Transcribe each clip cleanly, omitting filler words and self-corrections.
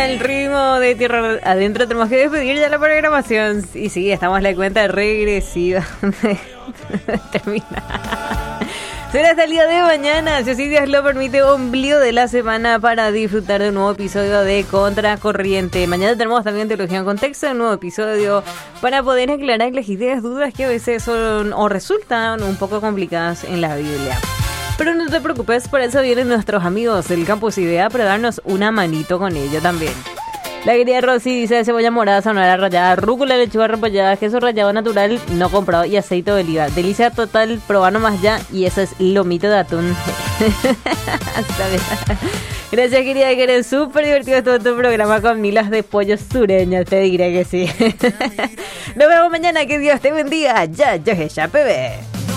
el ritmo de Tierra Adentro tenemos que despedir ya la programación. Y sí, estamos en la cuenta regresiva de terminar. Será hasta el día de mañana, si así Dios lo permite, ombligo de la semana para disfrutar de un nuevo episodio de Contracorriente. Mañana tenemos también Teología en Contexto, un nuevo episodio para poder aclarar las ideas, dudas que a veces son o resultan un poco complicadas en la Biblia. Pero no te preocupes, por eso vienen nuestros amigos del Campus Idea para darnos una manito con ello también. La querida Rosy dice cebolla morada, zanahoria rallada, rúcula, lechuga repollada, queso rallado natural, no comprado y aceite de oliva. Delicia total, probar nomás ya. Y eso es lomito de atún. Está bien. Gracias, querida, que eres súper divertido todo tu programa con milas de pollo sureños. Te diré que sí. Nos vemos mañana, que Dios te bendiga. Ya, bebé.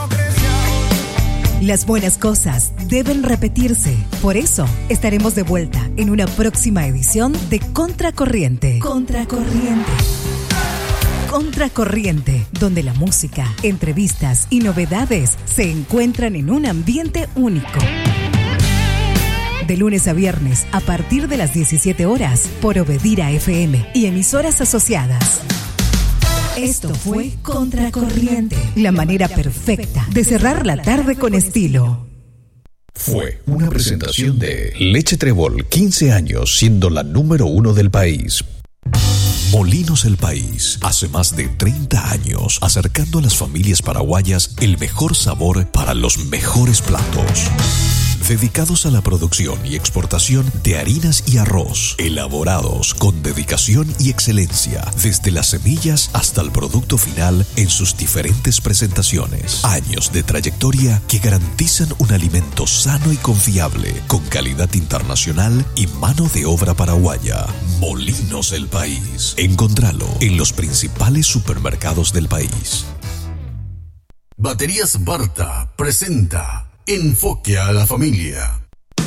Las buenas cosas deben repetirse. Por eso, estaremos de vuelta en una próxima edición de Contracorriente. Contracorriente. Contracorriente, donde la música, entrevistas y novedades se encuentran en un ambiente único. De lunes a viernes, a partir de las 17 horas, por Obedira FM y emisoras asociadas. Esto fue Contracorriente, la manera perfecta de cerrar la tarde con estilo. Fue una presentación de Leche Trébol, 15 años siendo la número 1 del país. Molinos El País, hace más de 30 años, acercando a las familias paraguayas el mejor sabor para los mejores platos. Dedicados a la producción y exportación de harinas y arroz, elaborados con dedicación y excelencia, desde las semillas hasta el producto final en sus diferentes presentaciones. Años de trayectoria que garantizan un alimento sano y confiable, con calidad internacional y mano de obra paraguaya. Molinos El País. Encontralo en los principales supermercados del país. Baterías Barta presenta Enfoque a la Familia.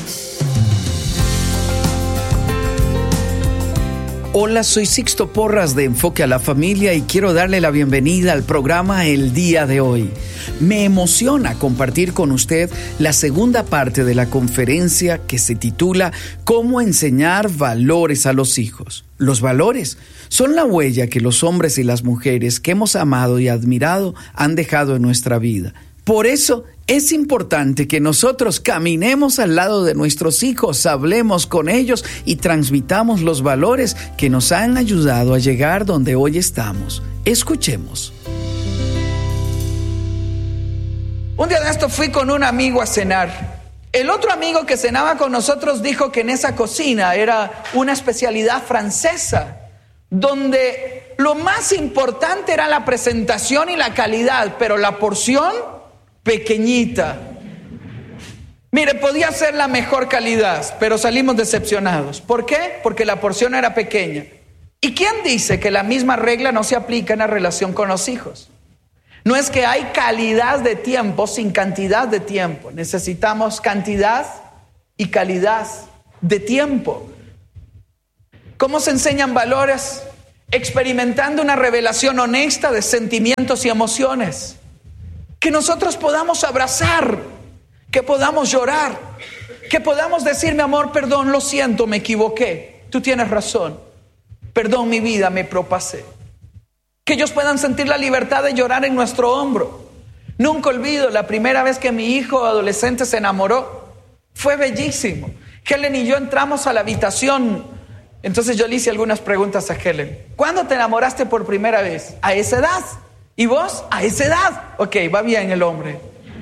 Hola, soy Sixto Porras de Enfoque a la Familia y quiero darle la bienvenida al programa el día de hoy. Me emociona compartir con usted la segunda parte de la conferencia que se titula ¿Cómo enseñar valores a los hijos? Los valores son la huella que los hombres y las mujeres que hemos amado y admirado han dejado en nuestra vida. Por eso es importante que nosotros caminemos al lado de nuestros hijos, hablemos con ellos y transmitamos los valores que nos han ayudado a llegar donde hoy estamos. Escuchemos. Un día de esto fui con un amigo a cenar. El otro amigo que cenaba con nosotros dijo que en esa cocina era una especialidad francesa, donde lo más importante era la presentación y la calidad, pero la porción pequeñita. Mire, podía ser la mejor calidad, pero salimos decepcionados. ¿Por qué? Porque la porción era pequeña. ¿Y quién dice que la misma regla no se aplica en la relación con los hijos? No es que hay calidad de tiempo sin cantidad de tiempo. Necesitamos cantidad y calidad de tiempo. ¿Cómo se enseñan valores? Experimentando una revelación honesta de sentimientos y emociones. Que nosotros podamos abrazar, que podamos llorar, que podamos decir, mi amor, perdón, lo siento, me equivoqué, tú tienes razón, perdón, mi vida, me propasé. Que ellos puedan sentir la libertad de llorar en nuestro hombro. Nunca olvido la primera vez que mi hijo adolescente se enamoró, fue bellísimo. Helen y yo entramos a la habitación, entonces yo le hice algunas preguntas a Helen. ¿Cuándo te enamoraste por primera vez? ¿A esa edad? ¿Y vos? A esa edad. Ok, va bien el hombre.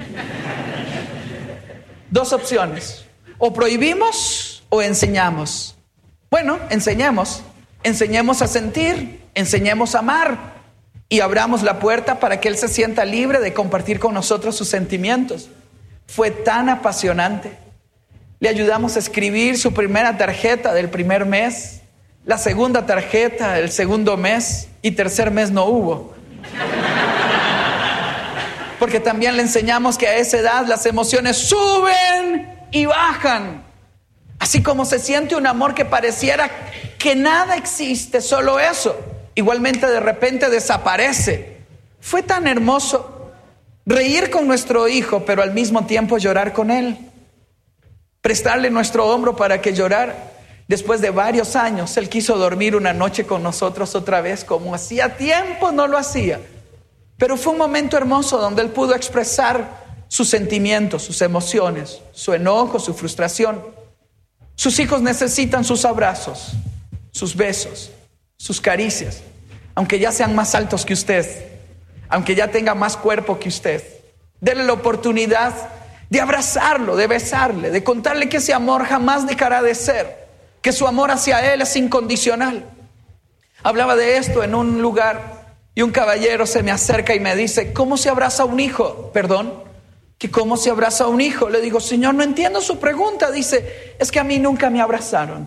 Dos opciones. O prohibimos o enseñamos. Bueno, enseñemos. Enseñemos a sentir, enseñemos a amar y abramos la puerta para que él se sienta libre de compartir con nosotros sus sentimientos. Fue tan apasionante. Le ayudamos a escribir su primera tarjeta del primer mes, la segunda tarjeta el segundo mes y tercer mes no hubo. Porque también le enseñamos que a esa edad las emociones suben y bajan. Así como se siente un amor que pareciera que nada existe, solo eso. Igualmente de repente desaparece. Fue tan hermoso reír con nuestro hijo, pero al mismo tiempo llorar con él. Prestarle nuestro hombro para que llorara. Después de varios años, él quiso dormir una noche con nosotros otra vez, como hacía tiempo no lo hacía. Pero fue un momento hermoso donde él pudo expresar sus sentimientos, sus emociones, su enojo, su frustración. Sus hijos necesitan sus abrazos, sus besos, sus caricias, aunque ya sean más altos que usted, aunque ya tenga más cuerpo que usted. Dele la oportunidad de abrazarlo, de besarle, de contarle que ese amor jamás dejará de ser, que su amor hacia él es incondicional. Hablaba de esto en un lugar y un caballero se me acerca y me dice: ¿cómo se abraza a un hijo? Perdón, ¿que cómo se abraza a un hijo? Le digo: señor, no entiendo su pregunta. Dice: es que a mí nunca me abrazaron.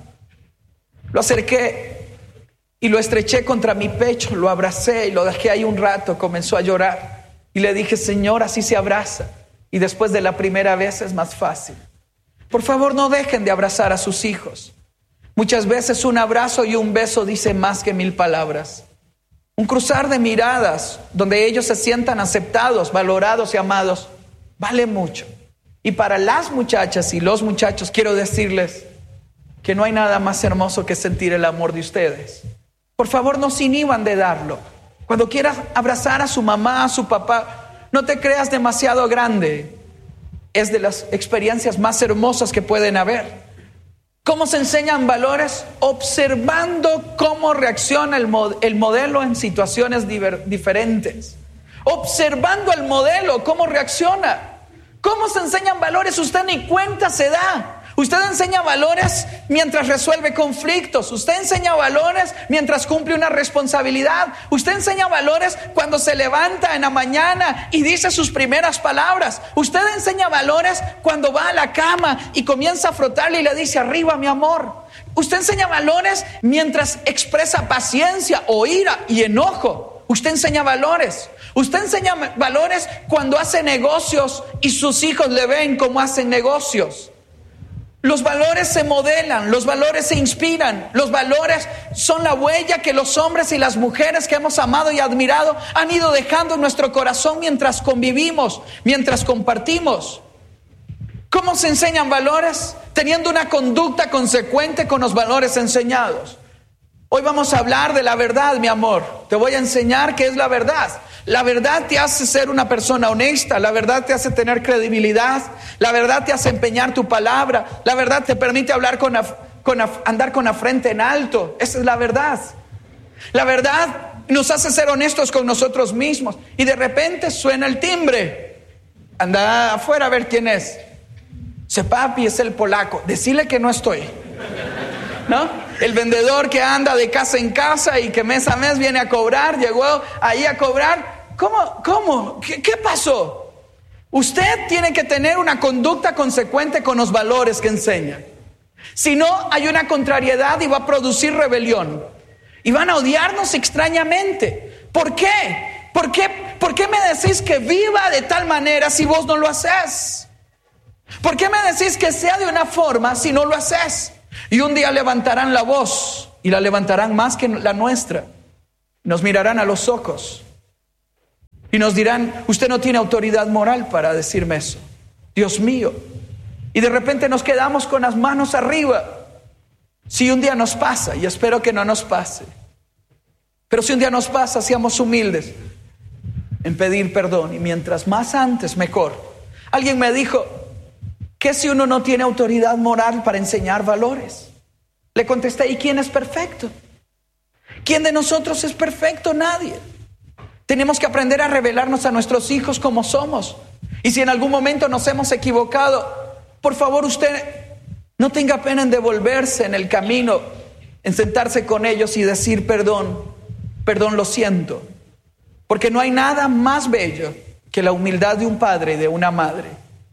Lo acerqué y lo estreché contra mi pecho, lo abracé y lo dejé ahí un rato. Comenzó a llorar y le dije: señor, así se abraza, y después de la primera vez es más fácil. Por favor, no dejen de abrazar a sus hijos. Muchas veces un abrazo y un beso dice más que 1000 palabras. Un cruzar de miradas donde ellos se sientan aceptados, valorados y amados vale mucho. Y para las muchachas y los muchachos quiero decirles que no hay nada más hermoso que sentir el amor de ustedes. Por favor, no se inhiban de darlo. Cuando quieras abrazar a su mamá, a su papá, no te creas demasiado grande. Es de las experiencias más hermosas que pueden haber. ¿Cómo se enseñan valores? Observando cómo reacciona el modelo en situaciones diferentes. Observando al modelo, cómo reacciona. ¿Cómo se enseñan valores? Usted ni cuenta se da. Usted enseña valores mientras resuelve conflictos. Usted enseña valores mientras cumple una responsabilidad. Usted enseña valores cuando se levanta en la mañana y dice sus primeras palabras. Usted enseña valores cuando va a la cama y comienza a frotarle y le dice: arriba, mi amor. Usted enseña valores mientras expresa paciencia o ira y enojo. Usted enseña valores. Usted enseña valores cuando hace negocios y sus hijos le ven cómo hacen negocios. Los valores se modelan, los valores se inspiran, los valores son la huella que los hombres y las mujeres que hemos amado y admirado han ido dejando en nuestro corazón mientras convivimos, mientras compartimos. ¿Cómo se enseñan valores? Teniendo una conducta consecuente con los valores enseñados. Hoy vamos a hablar de la verdad, mi amor. Te voy a enseñar qué es la verdad. La verdad te hace ser una persona honesta, la verdad te hace tener credibilidad, la verdad te hace empeñar tu palabra, la verdad te permite hablar andar con la frente en alto. Esa es la verdad. La verdad nos hace ser honestos con nosotros mismos. Y de repente suena el timbre. Anda afuera a ver quién es. Dice: papi, es el polaco. Decile que no estoy, ¿no? El vendedor que anda de casa en casa y que mes a mes viene a cobrar, llegó ahí a cobrar. ¿Cómo? ¿Qué pasó? Usted tiene que tener una conducta consecuente con los valores que enseña. Si no, hay una contrariedad y va a producir rebelión. Y van a odiarnos extrañamente. ¿Por qué? ¿Por qué me decís que viva de tal manera si vos no lo haces? ¿Por qué me decís que sea de una forma si no lo haces? Y un día levantarán la voz, y la levantarán más que la nuestra. Nos mirarán a los ojos y nos dirán: usted no tiene autoridad moral para decirme eso. Dios mío. Y de repente nos quedamos con las manos arriba. Si un día nos pasa, y espero que no nos pase, pero si un día nos pasa, seamos humildes en pedir perdón, y mientras más antes mejor. Alguien me dijo: ¿qué si uno no tiene autoridad moral para enseñar valores? Le contesté: ¿y quién es perfecto? ¿Quién de nosotros es perfecto? Nadie. Tenemos que aprender a revelarnos a nuestros hijos como somos. Y si en algún momento nos hemos equivocado, por favor, usted no tenga pena en devolverse en el camino, en sentarse con ellos y decir: perdón, lo siento. Porque no hay nada más bello que la humildad de un padre y de una madre.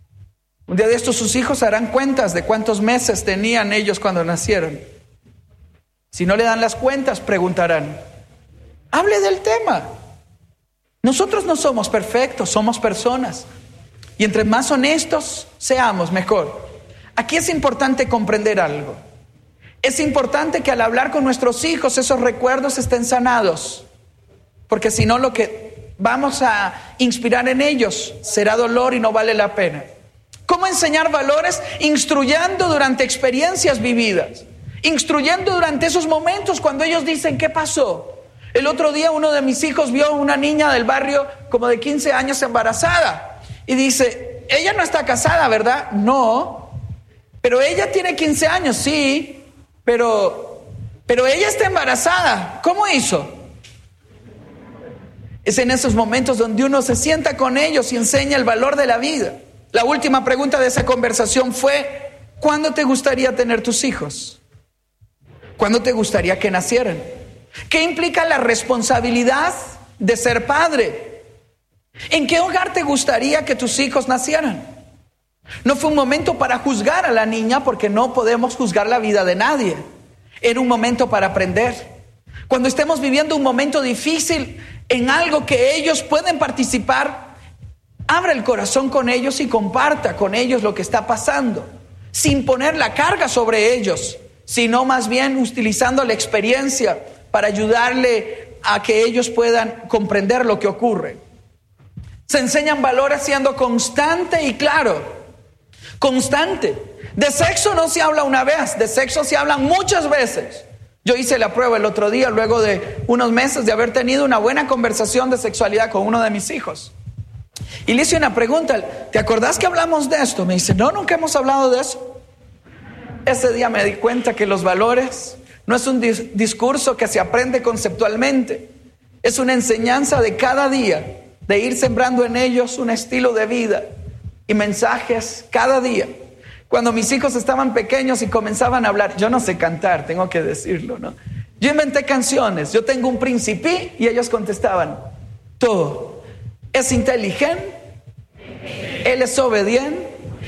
Un día de estos sus hijos harán cuentas de cuántos meses tenían ellos cuando nacieron. Si no le dan las cuentas, preguntarán: hable del tema. Nosotros no somos perfectos, somos personas. Y entre más honestos seamos, mejor. Aquí es importante comprender algo. Es importante que al hablar con nuestros hijos esos recuerdos estén sanados. Porque si no, lo que vamos a inspirar en ellos será dolor y no vale la pena. ¿Cómo enseñar valores? Instruyendo durante experiencias vividas. instruyendo durante esos momentos cuando ellos dicen, ¿qué pasó? El otro día uno de mis hijos vio a una niña del barrio como de 15 años embarazada y dice, ella no está casada, ¿verdad? No, pero ella tiene 15 años, sí, pero ella está embarazada. ¿Cómo hizo? Es en esos momentos donde uno se sienta con ellos y enseña el valor de la vida. La última pregunta de esa conversación fue, ¿cuándo te gustaría tener tus hijos? ¿Cuándo te gustaría que nacieran? ¿Qué implica la responsabilidad de ser padre? ¿En qué hogar te gustaría que tus hijos nacieran? No fue un momento para juzgar a la niña, porque no podemos juzgar la vida de nadie. Era un momento para aprender. Cuando estemos viviendo un momento difícil en algo que ellos pueden participar, abra el corazón con ellos y comparta con ellos lo que está pasando, sin poner la carga sobre ellos, sino más bien utilizando la experiencia para ayudarle a que ellos puedan comprender lo que ocurre. Se enseñan valores siendo constante y claro. Constante. De sexo no se habla una vez, de sexo se habla muchas veces. Yo hice la prueba el otro día, luego de unos meses de haber tenido una buena conversación de sexualidad con uno de mis hijos. Y le hice una pregunta, ¿te acordás que hablamos de esto? Me dice, no, nunca hemos hablado de eso. Ese día me di cuenta que los valores no es un discurso que se aprende conceptualmente. Es una enseñanza de cada día, de ir sembrando en ellos un estilo de vida y mensajes cada día. Cuando mis hijos estaban pequeños y comenzaban a hablar, yo no sé cantar, tengo que decirlo, ¿no? Yo inventé canciones, yo tengo un principí y ellos contestaban, todo. ¿Es inteligente? ¿Él es obediente?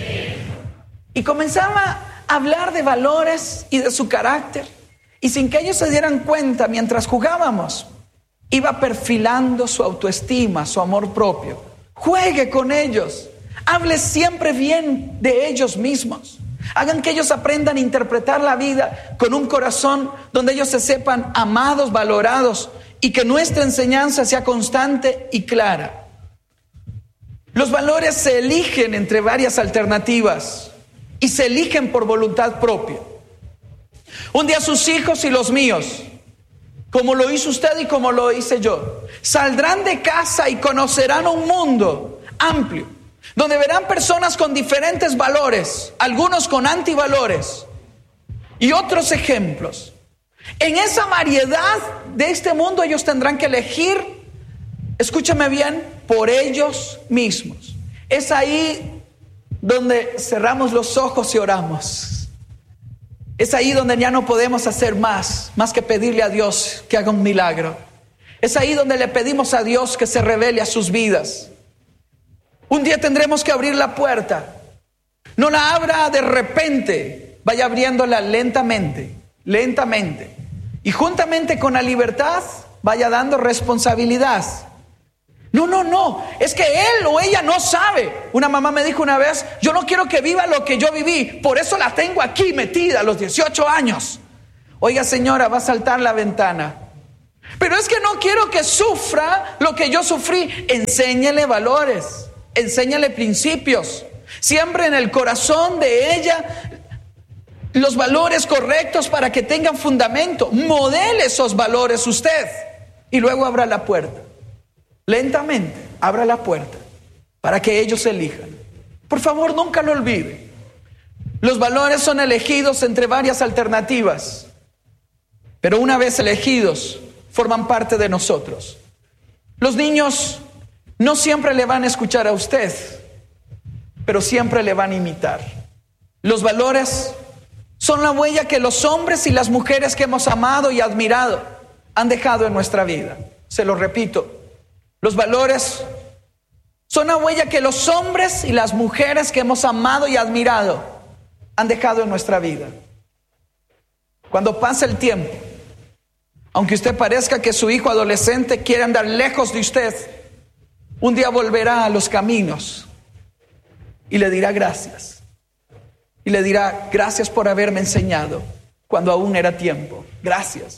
Y comenzaba a hablar de valores y de su carácter. Y sin que ellos se dieran cuenta, mientras jugábamos, iba perfilando su autoestima, su amor propio. Juegue con ellos. Hable siempre bien de ellos mismos. Hagan que ellos aprendan a interpretar la vida con un corazón donde ellos se sepan amados, valorados, y que nuestra enseñanza sea constante y clara. Los valores se eligen entre varias alternativas y se eligen por voluntad propia. Un día sus hijos y los míos, como lo hizo usted y como lo hice yo, saldrán de casa y conocerán un mundo amplio, donde verán personas con diferentes valores, algunos con antivalores y otros ejemplos. En esa variedad de este mundo ellos tendrán que elegir, escúchame bien, por ellos mismos. Es ahí donde cerramos los ojos y oramos. Es ahí donde ya no podemos hacer más que pedirle a Dios que haga un milagro. Es ahí donde le pedimos a Dios que se revele a sus vidas. Un día tendremos que abrir la puerta. No la abra de repente, vaya abriéndola lentamente, lentamente. Y juntamente con la libertad, vaya dando responsabilidad. No, es que él o ella no sabe. Una mamá me dijo una vez, yo no quiero que viva lo que yo viví, por eso la tengo aquí metida a los 18 años. Oiga, señora, va a saltar la ventana. Pero es que no quiero que sufra lo que yo sufrí. Enséñele valores, enséñele principios. Siempre en el corazón de ella los valores correctos para que tengan fundamento. Modele esos valores usted y luego abra la puerta. Lentamente, abra la puerta para que ellos elijan. Por favor, nunca lo olvide. Los valores son elegidos entre varias alternativas, pero una vez elegidos, forman parte de nosotros. Los niños no siempre le van a escuchar a usted, pero siempre le van a imitar. Los valores son la huella que los hombres y las mujeres que hemos amado y admirado han dejado en nuestra vida. Se lo repito. Los valores son la huella que los hombres y las mujeres que hemos amado y admirado han dejado en nuestra vida. Cuando pasa el tiempo, aunque usted parezca que su hijo adolescente quiere andar lejos de usted, un día volverá a los caminos y le dirá gracias. Y le dirá, gracias por haberme enseñado cuando aún era tiempo. Gracias.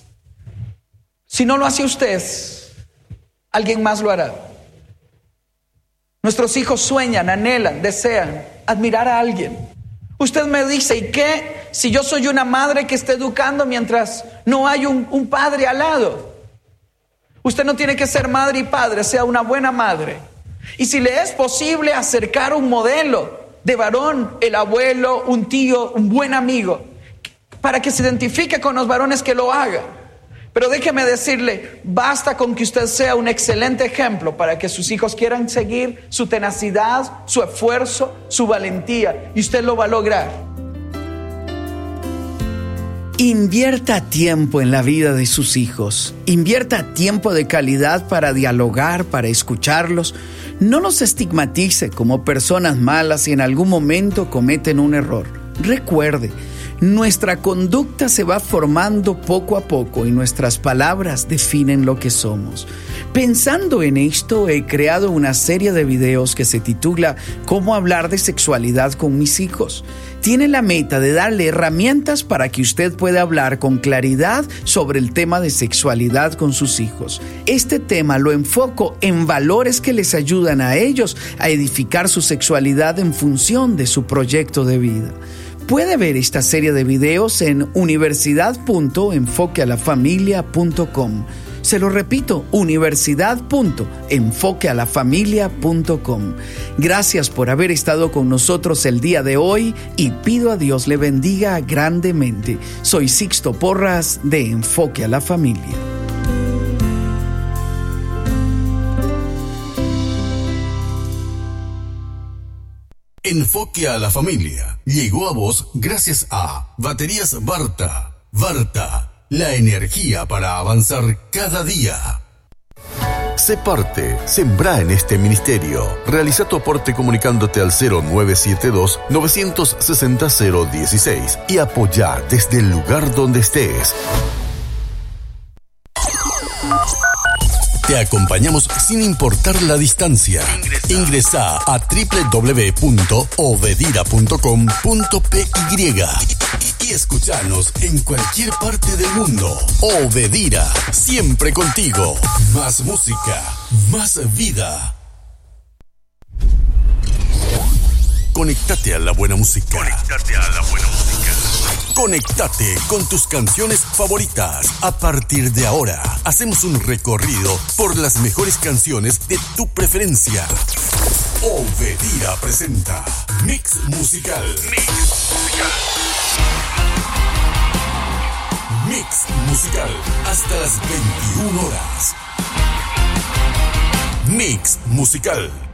Si no lo hace usted, alguien más lo hará. Nuestros hijos sueñan, anhelan, desean admirar a alguien. Usted me dice, ¿y qué si yo soy una madre que está educando mientras no hay un padre al lado? Usted no tiene que ser madre y padre, sea una buena madre. Y si le es posible acercar un modelo de varón, el abuelo, un tío, un buen amigo, para que se identifique con los varones, que lo haga. Pero déjeme decirle, basta con que usted sea un excelente ejemplo para que sus hijos quieran seguir su tenacidad, su esfuerzo, su valentía, y usted lo va a lograr. Invierta tiempo en la vida de sus hijos. Invierta tiempo de calidad para dialogar, para escucharlos. No los estigmatice como personas malas si en algún momento cometen un error. Recuerde, nuestra conducta se va formando poco a poco y nuestras palabras definen lo que somos. Pensando en esto, he creado una serie de videos que se titula ¿Cómo hablar de sexualidad con mis hijos? Tiene la meta de darle herramientas para que usted pueda hablar con claridad sobre el tema de sexualidad con sus hijos. Este tema lo enfoco en valores que les ayudan a ellos a edificar su sexualidad en función de su proyecto de vida. Puede ver esta serie de videos en universidad.enfoquealafamilia.com. Se lo repito, universidad.enfoquealafamilia.com. Gracias por haber estado con nosotros el día de hoy y pido a Dios le bendiga grandemente. Soy Sixto Porras de Enfoque a la Familia. Enfoque a la Familia llegó a vos gracias a Baterías Varta. Varta, la energía para avanzar cada día. Sé parte, sembrá en este ministerio. Realiza tu aporte comunicándote al 0972-960-016 y apoyá desde el lugar donde estés. Te acompañamos sin importar la distancia. Ingresa a www.obedira.com.py y escuchanos en cualquier parte del mundo. Obedira, siempre contigo. Más música, más vida. Conéctate a la buena música. Conéctate con tus canciones favoritas. A partir de ahora, hacemos un recorrido por las mejores canciones de tu preferencia. Obedira presenta Mix Musical. Mix Musical hasta las 21 horas. Mix Musical.